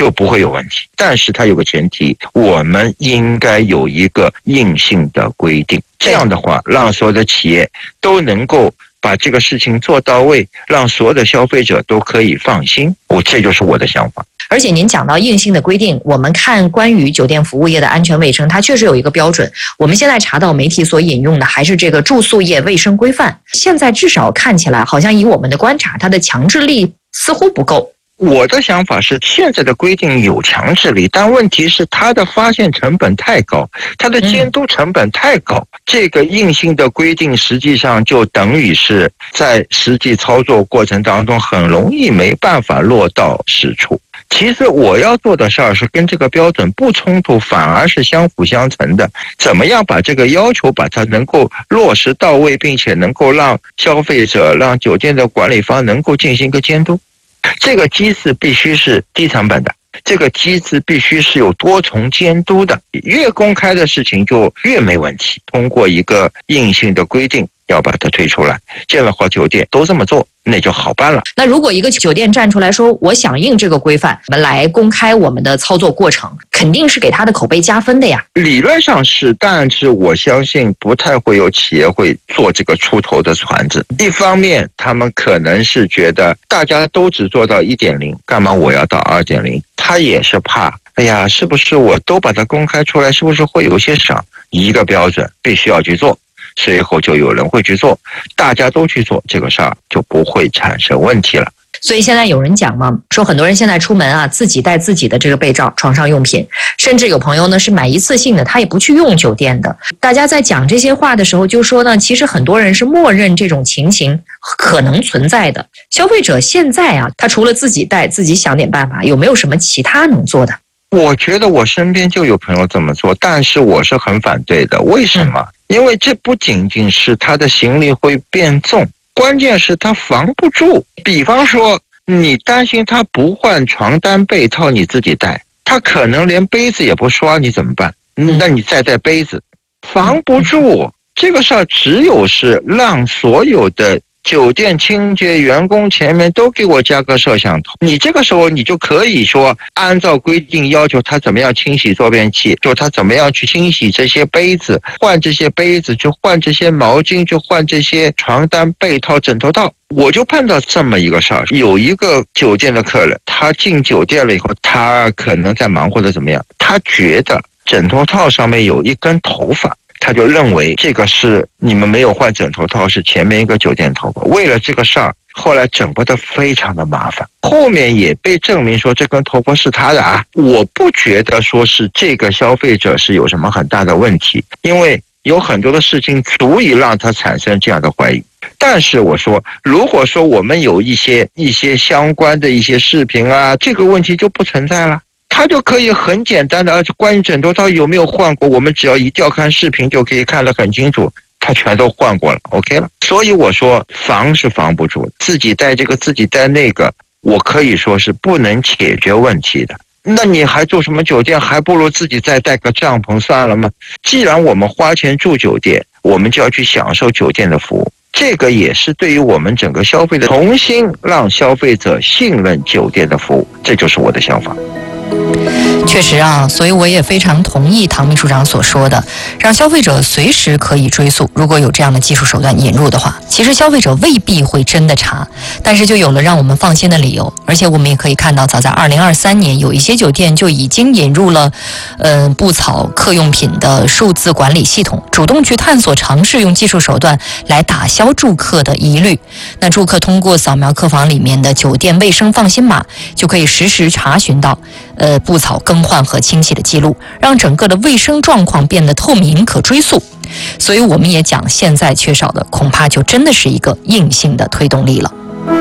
就不会有问题。但是它有个前提，我们应该有一个硬性的规定，这样的话让所有的企业都能够把这个事情做到位，让所有的消费者都可以放心。这就是我的想法。 而且您讲到硬性的规定，我们看关于酒店服务业的安全卫生，它确实有一个标准。我们现在查到媒体所引用的还是这个住宿业卫生规范，现在至少看起来好像以我们的观察，它的强制力似乎不够。 我的想法是，现在的规定有强制力，但问题是它的发现成本太高，它的监督成本太高。这个硬性的规定实际上就等于是在实际操作过程当中很容易没办法落到实处。其实我要做的事儿是跟这个标准不冲突，反而是相辅相成的。怎么样把这个要求把它能够落实到位，并且能够让消费者、让酒店的管理方能够进行一个监督。这个机制必须是低成本的，这个机制必须是有多重监督的，越公开的事情就越没问题。通过一个硬性的规定要把它推出来，这样的话酒店都这么做，那就好办了。 那如果一个酒店站出来说我响应这个规范，我们来公开我们的操作过程，肯定是给他的口碑加分的呀。 理论上是，但是我相信不太会有企业会做这个出头的船子。一方面他们可能是觉得大家都只做到 1.0， 干嘛我要到 2.0， 他也是怕哎呀，是不是我都把它公开出来，是不是会有些少？一个标准必须要去做，随后就有人会去做，大家都去做，这个事儿就不会产生问题了。 所以现在有人讲嘛，说很多人现在出门啊，自己带自己的这个被罩、床上用品，甚至有朋友呢是买一次性的，他也不去用酒店的。大家在讲这些话的时候就说呢，其实很多人是默认这种情形可能存在的。消费者现在啊，他除了自己带，自己想点办法，有没有什么其他能做的？ 我觉得我身边就有朋友这么做，但是我是很反对的。为什么？因为这不仅仅是他的行李会变重，关键是他防不住。比方说你担心他不换床单被套，你自己带，他可能连杯子也不刷，你怎么办？那你再带杯子，防不住。这个事儿只有是让所有的酒店清洁员工前面都给我加个摄像头，你这个时候你就可以说按照规定要求他怎么样清洗坐便器，就他怎么样去清洗这些杯子，换这些杯子，就换这些毛巾，就换这些床单被套枕头套。我就碰到这么一个事儿，有一个酒店的客人，他进酒店了以后，他可能在忙或者怎么样，他觉得枕头套上面有一根头发，他就认为这个是你们没有换枕头套，是前面一个酒店头发。为了这个事儿，后来整个的非常的麻烦，后面也被证明说这根头发是他的啊。我不觉得说是这个消费者是有什么很大的问题，因为有很多的事情足以让他产生这样的怀疑。但是我说，如果说我们有一些相关的一些视频啊，这个问题就不存在了。他就可以很简单的，而且关于枕头套有没有换过，我们只要一调看视频就可以看得很清楚，他全都换过了 ，OK 了。所以我说防是防不住，自己带这个自己带那个，我可以说是不能解决问题的。那你还住什么酒店？还不如自己再带个帐篷算了吗？既然我们花钱住酒店，我们就要去享受酒店的服务，这个也是对于我们整个消费的重新让消费者信任酒店的服务，这就是我的想法。 确实啊，所以我也非常同意唐秘书长所说的，让消费者随时可以追溯。如果有这样的技术手段引入的话，其实消费者未必会真的查，但是就有了让我们放心的理由。而且我们也可以看到，早在2023年，有一些酒店就已经引入了布草客用品的数字管理系统，主动去探索尝试用技术手段来打消住客的疑虑。那住客通过扫描客房里面的酒店卫生放心码，就可以实时查询到布草更换和清洗的记录，让整个的卫生状况变得透明可追溯。所以我们也讲，现在缺少的恐怕就真的是一个硬性的推动力了。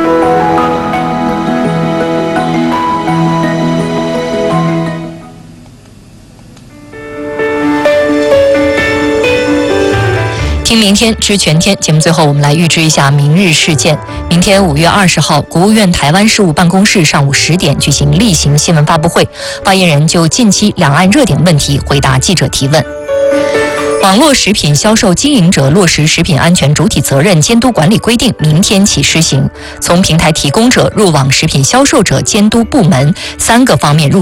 听明天知全天节目，最后我们来预知一下明日事件。明天5月20号，国务院台湾事务办公室上午10点举行例行新闻发布会，发言人就近期两岸热点问题回答记者提问。网络食品销售经营者落实食品安全主体责任监督管理规定明天起施行，从平台提供者、入网食品销售者监督部门3个方面入